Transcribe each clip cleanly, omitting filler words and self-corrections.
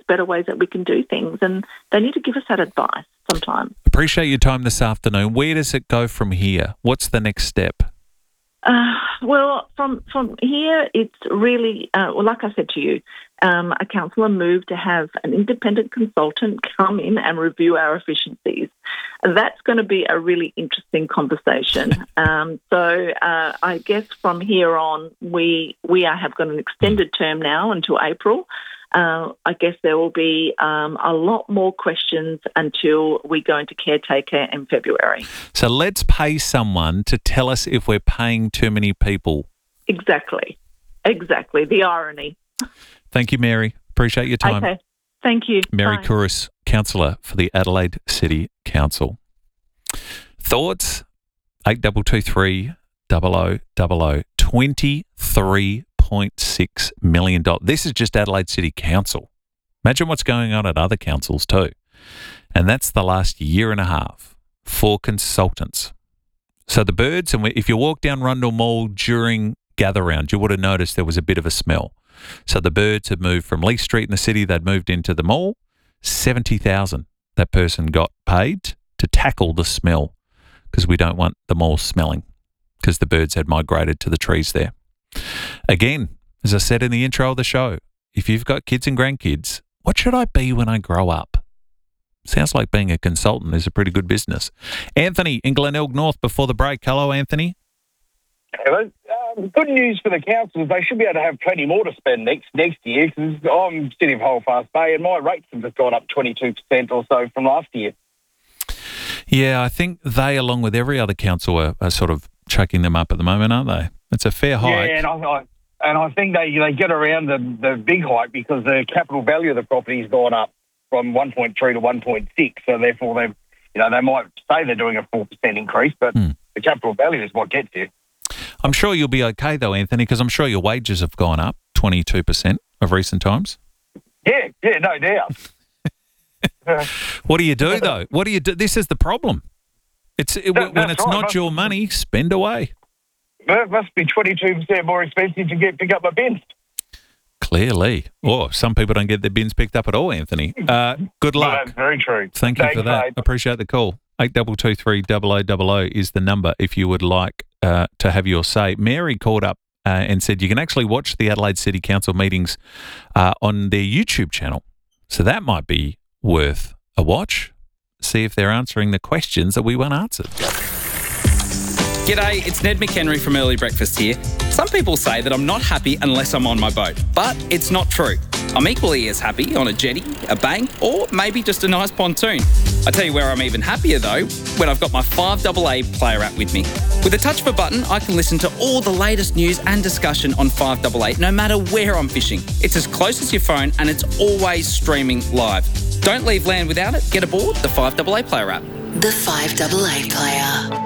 better ways that we can do things, and they need to give us that advice sometimes. Appreciate your time this afternoon. Where does it go from here? What's the next step? Well, from here, it's really, like I said to you, a councillor moved to have an independent consultant come in and review our efficiencies. That's going to be a really interesting conversation. So I guess from here on, we have got an extended term now until April. I guess there will be a lot more questions until we go into caretaker in February. So let's pay someone to tell us if we're paying too many people. Exactly. The irony. Thank you, Mary. Appreciate your time. Okay. Thank you. Mary Bye. Couros, councillor for the Adelaide City Council. Thoughts? 8223 0000. $23.6 million. This is just Adelaide City Council. Imagine what's going on at other councils too. And that's the last year and a half for consultants. So the birds, and if you walk down Rundle Mall during gather round, you would have noticed there was a bit of a smell. So the birds had moved from Lee Street in the city, they'd moved into the mall. 70,000 that person got paid to tackle the smell, because we don't want the mall smelling, because the birds had migrated to the trees there. Again, as I said in the intro of the show, if you've got kids and grandkids, what should I be when I grow up? Sounds like being a consultant is a pretty good business. Anthony in Glenelg North before the break. Hello, Anthony. Hello. Good news for the councils. They should be able to have plenty more to spend next year, because I'm City of Holfast Bay and my rates have just gone up 22% or so from last year. Yeah, I think they, along with every other council, are sort of chucking them up at the moment, aren't they? It's a fair hike. Yeah, and I think they get around the big hike because the capital value of the property has gone up from 1.3 to 1.6. So therefore, they might say they're doing a 4% increase, but the capital value is what gets you. I'm sure you'll be okay though, Anthony, because I'm sure your wages have gone up 22% of recent times. Yeah, no doubt. What do you do though? What do you do? This is the problem. When it's not your money, spend away. Well, it must be 22% more expensive to pick up my bins. Clearly. Or some people don't get their bins picked up at all, Anthony. Good luck. No, that's very true. Thank you for that. Mate. Appreciate the call. 8223 0000 is the number if you would like to have your say. Mary called up and said you can actually watch the Adelaide City Council meetings on their YouTube channel. So that might be worth a watch. See if they're answering the questions that we want answered. G'day, it's Ned McHenry from Early Breakfast here. Some people say that I'm not happy unless I'm on my boat, but it's not true. I'm equally as happy on a jetty, a bank, or maybe just a nice pontoon. I tell you where I'm even happier though, when I've got my 5AA player app with me. With a touch of a button, I can listen to all the latest news and discussion on 5AA, no matter where I'm fishing. It's as close as your phone and it's always streaming live. Don't leave land without it. Get aboard the 5AA player app. The 5AA player.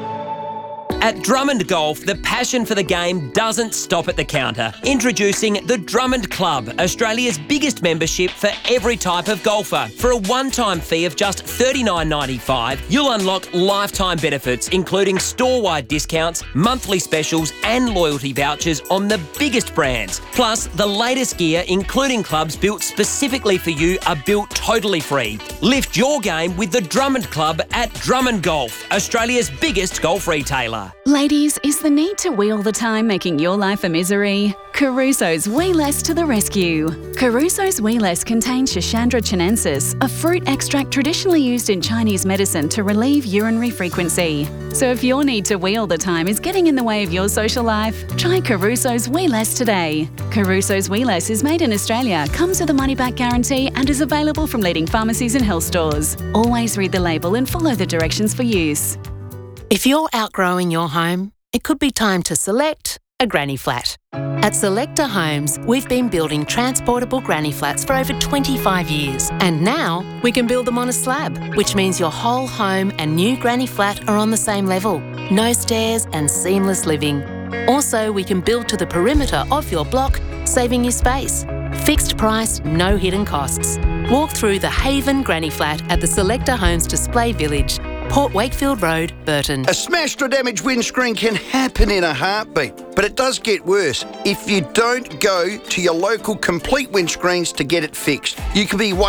At Drummond Golf, the passion for the game doesn't stop at the counter. Introducing the Drummond Club, Australia's biggest membership for every type of golfer. For a one-time fee of just $39.95, you'll unlock lifetime benefits, including store-wide discounts, monthly specials and loyalty vouchers on the biggest brands. Plus, the latest gear, including clubs built specifically for you, are built totally free. Lift your game with the Drummond Club at Drummond Golf, Australia's biggest golf retailer. Ladies, is the need to wheel the time making your life a misery? Caruso's Wee Less to the rescue. Caruso's Wee Less contains Schisandra chinensis, a fruit extract traditionally used in Chinese medicine to relieve urinary frequency. So if your need to wheel the time is getting in the way of your social life, try Caruso's Wee Less today. Caruso's Wee Less is made in Australia, comes with a money-back guarantee and is available from leading pharmacies and health stores. Always read the label and follow the directions for use. If you're outgrowing your home, it could be time to select a granny flat. At Selector Homes, we've been building transportable granny flats for over 25 years. And now we can build them on a slab, which means your whole home and new granny flat are on the same level. No stairs and seamless living. Also, we can build to the perimeter of your block, saving you space. Fixed price, no hidden costs. Walk through the Haven Granny Flat at the Selector Homes Display Village, Port Wakefield Road, Burton. A smashed or damaged windscreen can happen in a heartbeat, but it does get worse if you don't go to your local Complete Windscreens to get it fixed. You could be